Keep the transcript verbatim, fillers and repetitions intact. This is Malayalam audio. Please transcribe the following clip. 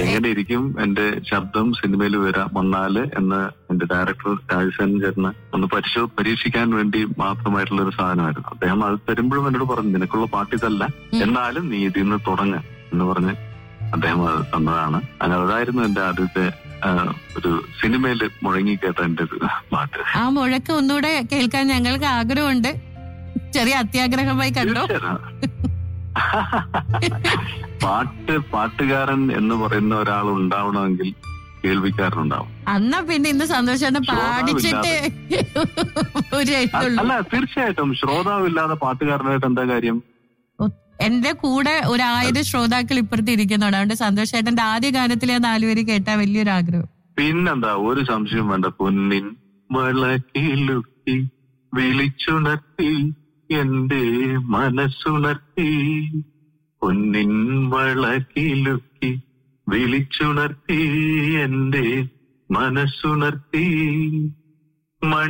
എങ്ങനെ ഇരിക്കും എന്റെ ശബ്ദം സിനിമയിൽ വരാൻ വന്നാല് എന്ന് എന്റെ ഡയറക്ടർ രാജസേനൻ ചേട്ടന് ഒന്ന് പരിശോ പരീക്ഷിക്കാൻ വേണ്ടി മാത്രമായിട്ടുള്ള ഒരു സാധനമായിരുന്നു. അദ്ദേഹം അത് തരുമ്പോഴും എന്നോട് പറഞ്ഞു, നിനക്കുള്ള പാട്ട് ഇതല്ല, എന്നാലും നീ ഇതിൽ നിന്ന് തുടങ്ങ് എന്ന് പറഞ്ഞ് അദ്ദേഹം അത് തന്നതാണ്. അതായിരുന്നു എന്റെ ആദ്യത്തെ ഒരു സിനിമയിൽ മുഴങ്ങി കേട്ട എന്റെ ഒരു പാട്ട്. ആ മുഴക്കം ഒന്നുകൂടെ കേൾക്കാൻ ഞങ്ങൾക്ക് ആഗ്രഹമുണ്ട്. ചെറിയ അത്യാഗ്രഹമായി കണ്ടോ? പാട്ട് പാട്ടുകാരൻ എന്ന് പറയുന്ന ഒരാൾ ഉണ്ടാവണമെങ്കിൽ കേൾവിക്കാരനുണ്ടാവും. എന്നാ പിന്നെ ഇന്ന് സന്തോഷം പാടിച്ചിട്ട് അല്ല, തീർച്ചയായിട്ടും ശ്രോതാവില്ലാതെ പാട്ടുകാരനായിട്ട് എന്താ കാര്യം? എന്റെ കൂടെ ഒരായിരം ശ്രോതാക്കൾ ഇപ്പുറത്ത് ഇരിക്കുന്നുണ്ട്. അതുകൊണ്ട് സന്തോഷേട്ടന്റെ ആദ്യ ഗാനത്തിലെ നാലുപേര് കേട്ടാ വലിയൊരു ആഗ്രഹം. പിന്നെന്താ, ഒരു സംശയം വേണ്ട. പൊന്നിൻ വളക്കിലുക്കി വിളിച്ചുണർത്തി എന്റെ മനസ്സുണർത്തി, പൊന്നിൻ വളക്കിലുക്കി വിളിച്ചുണർത്തി എന്റെ മനസ്സുണർത്തി.